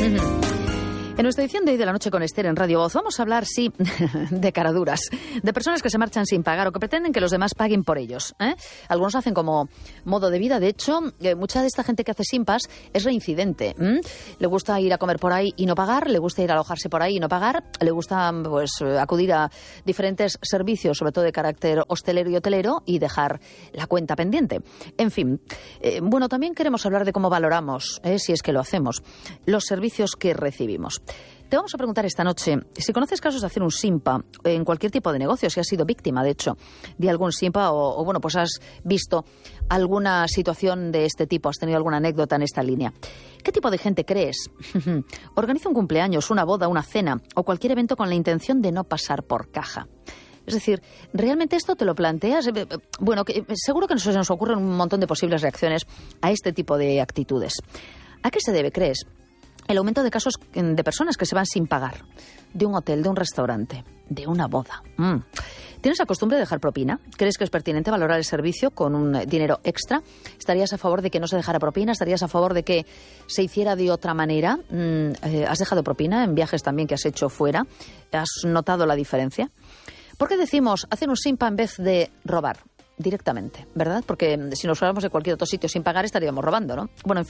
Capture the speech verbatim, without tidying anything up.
En nuestra edición de hoy de la noche con Esther en Radio Voz vamos a hablar, sí, de caraduras, de personas que se marchan sin pagar o que pretenden que los demás paguen por ellos, ¿eh? Algunos hacen como modo de vida. De hecho, eh, mucha de esta gente que hace simpas es reincidente. ¿m? Le gusta ir a comer por ahí y no pagar, le gusta ir a alojarse por ahí y no pagar, le gusta pues acudir a diferentes servicios, sobre todo de carácter hostelero y hotelero, y dejar la cuenta pendiente. En fin, eh, bueno, también queremos hablar de cómo valoramos, eh, si es que lo hacemos, los servicios que recibimos. Te vamos a preguntar esta noche si conoces casos de hacer un simpa en cualquier tipo de negocio, si has sido víctima, de hecho, de algún simpa o, o bueno, pues has visto alguna situación de este tipo, has tenido alguna anécdota en esta línea. ¿Qué tipo de gente crees organiza un cumpleaños, una boda, una cena o cualquier evento con la intención de no pasar por caja? Es decir, ¿realmente esto te lo planteas? Bueno, que, seguro que nos, nos ocurren un montón de posibles reacciones a este tipo de actitudes. ¿A qué se debe, crees, el aumento de casos de personas que se van sin pagar? De un hotel, de un restaurante, de una boda. Mm. ¿Tienes la costumbre de dejar propina? ¿Crees que es pertinente valorar el servicio con un dinero extra? ¿Estarías a favor de que no se dejara propina? ¿Estarías a favor de que se hiciera de otra manera? Mm, eh, ¿Has dejado propina en viajes también que has hecho fuera? ¿Has notado la diferencia? ¿Por qué decimos hacer un simpa en vez de robar directamente, verdad? Porque si nos fuéramos de cualquier otro sitio sin pagar estaríamos robando, ¿no? Bueno, en fin.